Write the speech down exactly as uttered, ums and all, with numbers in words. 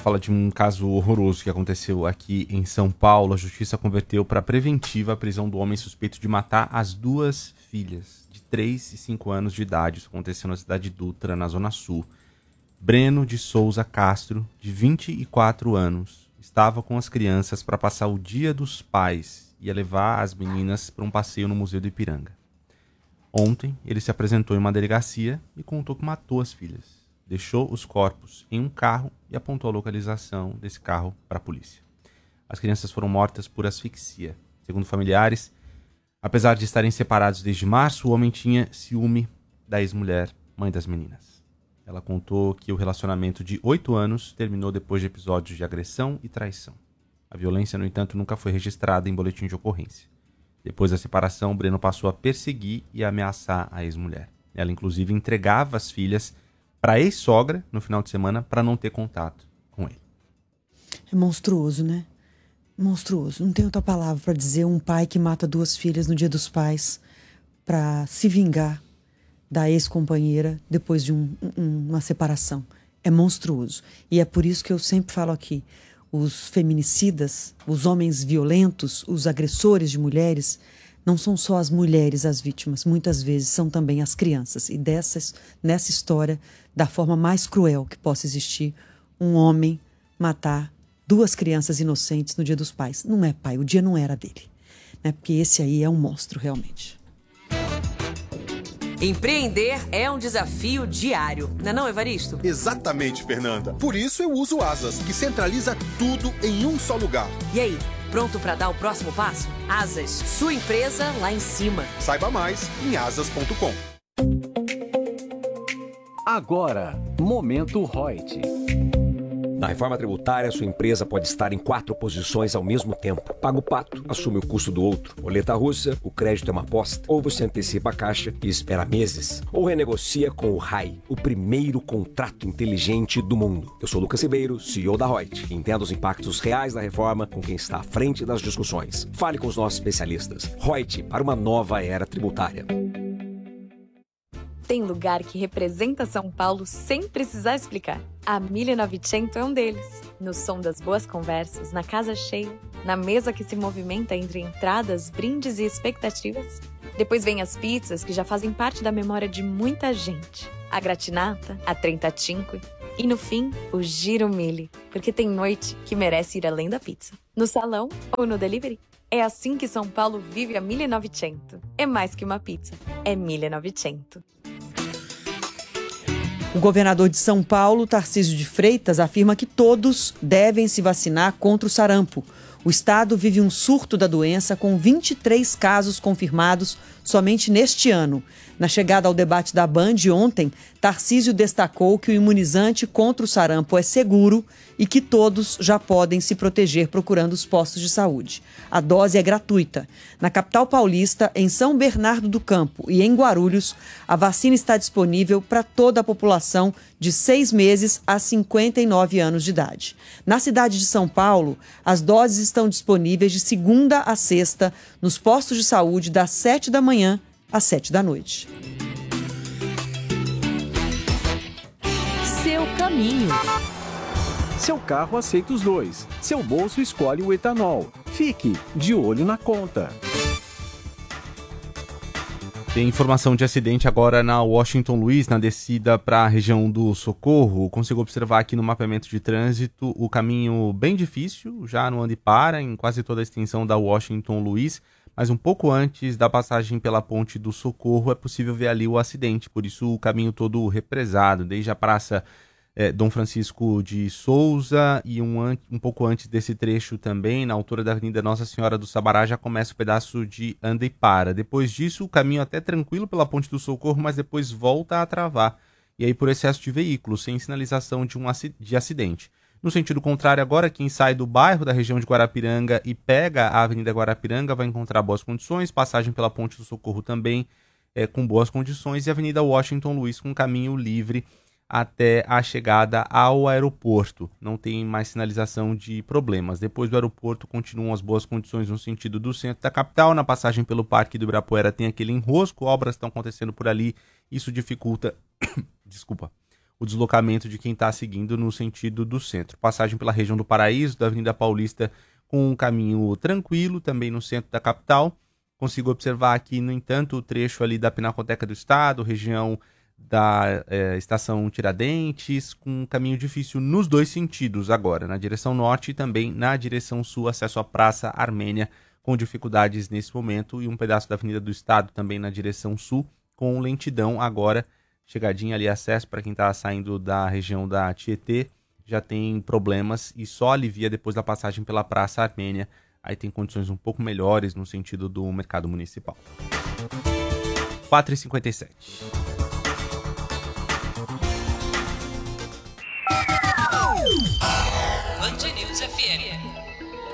fala de um caso horroroso que aconteceu aqui em São Paulo. A justiça converteu para preventiva a prisão do homem suspeito de matar as duas filhas de três e cinco anos de idade. Isso aconteceu na cidade de Dutra, na Zona Sul. Breno de Souza Castro, de vinte e quatro anos, estava com as crianças para passar o Dia dos Pais e ia levar as meninas para um passeio no Museu do Ipiranga. Ontem, ele se apresentou em uma delegacia e contou que matou as filhas. Deixou os corpos em um carro e apontou a localização desse carro para a polícia. As crianças foram mortas por asfixia. Segundo familiares, apesar de estarem separados desde março, o homem tinha ciúme da ex-mulher, mãe das meninas. Ela contou que o relacionamento de oito anos terminou depois de episódios de agressão e traição. A violência, no entanto, nunca foi registrada em boletim de ocorrência. Depois da separação, Breno passou a perseguir e ameaçar a ex-mulher. Ela, inclusive, entregava as filhas para a ex-sogra no final de semana para não ter contato com ele. É monstruoso, né? Monstruoso. Não tem outra palavra para dizer um pai que mata duas filhas no Dia dos Pais para se vingar da ex-companheira depois de um, um, uma separação. É monstruoso. E é por isso que eu sempre falo aqui, os feminicidas, os homens violentos, os agressores de mulheres, não são só as mulheres as vítimas, muitas vezes são também as crianças. E dessas, nessa história, da forma mais cruel que possa existir, um homem matar duas crianças inocentes no Dia dos Pais. Não é pai, o dia não era dele, né? Porque esse aí é um monstro, realmente. Empreender é um desafio diário, não é não, Evaristo? Exatamente, Fernanda. Por isso eu uso Asas, que centraliza tudo em um só lugar. E aí, pronto para dar o próximo passo? Asas, sua empresa lá em cima. Saiba mais em asas ponto com. Agora, Momento Reut. Na reforma tributária, sua empresa pode estar em quatro posições ao mesmo tempo. Paga o pato, assume o custo do outro. Roleta russa, o crédito é uma aposta. Ou você antecipa a caixa e espera meses. Ou renegocia com o R A I, o primeiro contrato inteligente do mundo. Eu sou Lucas Ribeiro, C E O da Reut. Entenda os impactos reais da reforma com quem está à frente das discussões. Fale com os nossos especialistas. Reut, para uma nova era tributária. Tem lugar que representa São Paulo sem precisar explicar. A mille novecento é um deles. No som das boas conversas, na casa cheia, na mesa que se movimenta entre entradas, brindes e expectativas. Depois vem as pizzas que já fazem parte da memória de muita gente. A gratinata, a trentacinque e, no fim, o giro mille, porque tem noite que merece ir além da pizza. No salão ou no delivery. É assim que São Paulo vive a mille novecento. É mais que uma pizza, é mille novecento. O governador de São Paulo, Tarcísio de Freitas, afirma que todos devem se vacinar contra o sarampo. O estado vive um surto da doença com vinte e três casos confirmados somente neste ano. Na chegada ao debate da Band ontem, Tarcísio destacou que o imunizante contra o sarampo é seguro e que todos já podem se proteger procurando os postos de saúde. A dose é gratuita. Na capital paulista, em São Bernardo do Campo e em Guarulhos, a vacina está disponível para toda a população de seis meses a cinquenta e nove anos de idade. Na cidade de São Paulo, as doses estão disponíveis de segunda a sexta nos postos de saúde das sete da manhã às sete da noite. Seu caminho. Seu carro aceita os dois. Seu bolso escolhe o etanol. Fique de olho na conta. Tem informação de acidente agora na Washington Luiz, na descida para a região do Socorro. Consigo observar aqui no mapeamento de trânsito o caminho bem difícil, já no anda e para, em quase toda a extensão da Washington Luiz. Mas um pouco antes da passagem pela ponte do Socorro é possível ver ali o acidente, por isso o caminho todo represado, desde a praça é, Dom Francisco de Souza e um, an- um pouco antes desse trecho também, na altura da Avenida Nossa Senhora do Sabará, já começa o pedaço de anda e para. Depois disso, o caminho até tranquilo pela ponte do Socorro, mas depois volta a travar, e aí por excesso de veículos, sem sinalização de, um ac- de acidente. No sentido contrário, agora, quem sai do bairro da região de Guarapiranga e pega a Avenida Guarapiranga vai encontrar boas condições, passagem pela Ponte do Socorro também é, com boas condições, e a Avenida Washington Luiz com caminho livre até a chegada ao aeroporto. Não tem mais sinalização de problemas. Depois do aeroporto continuam as boas condições no sentido do centro da capital. Na passagem pelo Parque do Ibirapuera tem aquele enrosco, obras estão acontecendo por ali, isso dificulta... Desculpa. o deslocamento de quem está seguindo no sentido do centro. Passagem pela região do Paraíso, da Avenida Paulista, com um caminho tranquilo, também no centro da capital. Consigo observar aqui, no entanto, o trecho ali da Pinacoteca do Estado, região da é, Estação Tiradentes, com um caminho difícil nos dois sentidos agora, na direção norte e também na direção sul, acesso à Praça Armênia, com dificuldades nesse momento, e um pedaço da Avenida do Estado também na direção sul, com lentidão agora, chegadinha ali, acesso para quem está saindo da região da Tietê, já tem problemas e só alivia depois da passagem pela Praça Armênia. Aí tem condições um pouco melhores no sentido do mercado municipal. quatro e cinquenta e sete. Band News F M.